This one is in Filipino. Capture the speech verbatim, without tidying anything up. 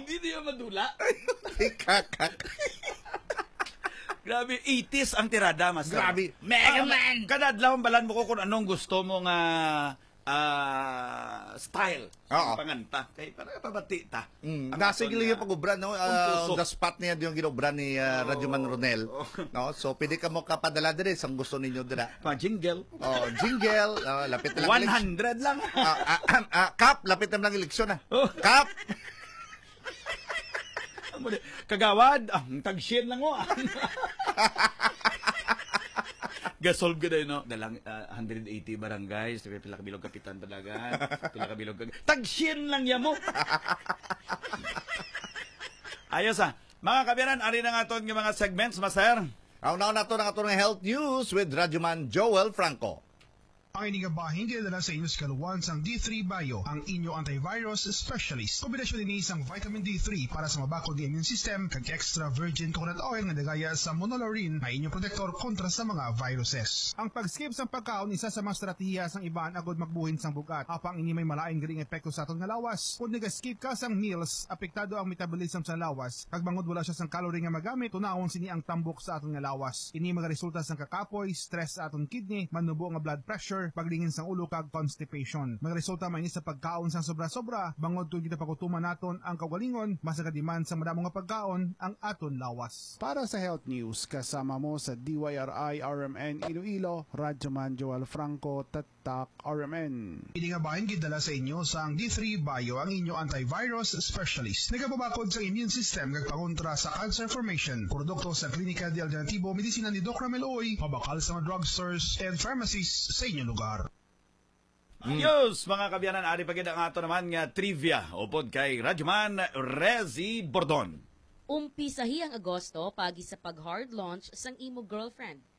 Hindi niya madula. Kakak. Grabe, eighties ang tirada, mas. Grabe. Mega Man! Kadadlaw, balan mo ko kung anong gusto mong uh, uh, style. Oo. Panganta. Kaya para pabati ta. Mm. Nasa gili yung pag-ubran, no? Uh, on the spot niya yung ginobran ni uh, Oh. Radyoman Ronel. Oh. No? So, pwede ka mo kapadala din sa gusto ninyo dira. Pa jingle. Oh, jingle. Uh, lapit na lang. one hundred lang. Uh, uh, uh, uh, Kap, lapit na lang eleksyon na. Oh. Kap! Kagawad, ah, tag-share lang mo. Ah. Gasolve ko na yun, no? Dalang uh, one hundred eighty barangays, pila kabilog kapitan talaga. Pila kabilog kapitan. Tag-share lang yan mo. Ayos ah. Mga kabiyanan, ari na nga ito ng mga segments, master. Ang naon na ito ng atong health news with Radyoman Joel Franco. Ang inigabahin kinadala sa inyo sa kaluwan sang D three Bio, ang inyo antivirus specialist. Kombinasyon din isang vitamin D three para sa mabakod ng immune system kag extra virgin coconut oil nga nagaya sa monolaurin na inyong protector kontra sa mga viruses. Ang pag-skip sa pagkaon isa sa mga strategiya sang ibaan agod magbuhin sang bugat. Apang ini may malaing galing epekto sa aton nga lawas. Kung nag-skip ka sang meals, apektado ang metabolism sa lawas. Kag bangod wala siya sang calorie nga magamit, tunawon sini ang tambok sa aton nga lawas. Ini mga resulta sang kakapoy, stress sa aton kidney, manubo nga blood pressure, paglingin sang ulo kag constipation. Mga resulta may ni sa pagkaon sang sobra-sobra, bangod tun kita pakutuman naton ang kagalingon, mas nagadiman sa madamo nga pagkaon ang aton lawas. Para sa health news, kasama mo sa D Y R I R M N Iloilo, Radyoman Joel Franco, Tatak R M N. Iningabahin gidala sa inyo sang D three Bio, ang inyo antivirus specialist. Nagapabakod sa immune system kag pangontra sa cancer formation. Produkto sa Klinika de Alternativo Medisina ni Doc Ramel Oy, pabakal sa mga drugstores and pharmacies sa inyong lugar. Ayos, mga kabiyanan, ari pagid ang ato naman nga trivia upod kay Radyoman Rezi Bordon. Umpisahiyang Agosto pagi sa pag-hard launch sang imo girlfriend.